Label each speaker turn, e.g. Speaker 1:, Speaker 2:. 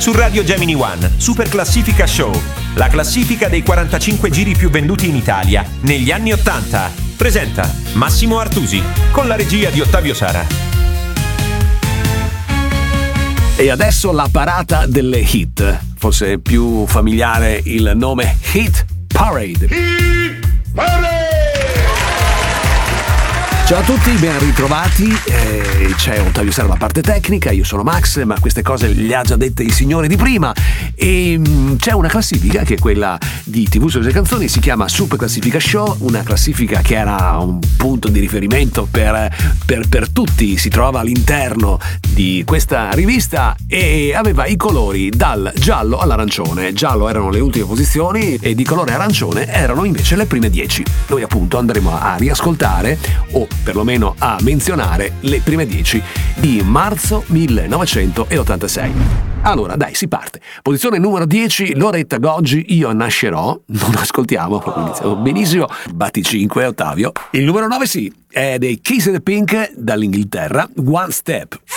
Speaker 1: Su Radio Gemini One, Super Classifica Show, la classifica dei 45 giri più venduti in Italia negli anni '80. Presenta Massimo Artusi, con la regia di Ottavio Sara.
Speaker 2: E adesso la parata delle hit. Forse è più familiare il nome Hit Parade.
Speaker 3: Hit Parade!
Speaker 2: Ciao a tutti, ben ritrovati. C'è Ottavio Sara alla parte tecnica, io sono Max, ma queste cose le ha già dette i signori di prima. E c'è una classifica che è quella di TV sulle canzoni, si chiama Super Classifica Show, una classifica che era un punto di riferimento per tutti, si trova all'interno di questa rivista e aveva i colori dal giallo all'arancione. Giallo erano le ultime posizioni e di colore arancione erano invece le prime 10. Noi appunto andremo a riascoltare o perlomeno a menzionare le prime 10 di marzo 1986. Allora, dai, si parte. Posizione numero 10, Loretta Goggi, Io nascerò. Non ascoltiamo, iniziamo benissimo. Batti 5, Ottavio. Il numero 9 sì, è dei Kiss and the Pink dall'Inghilterra, One Step.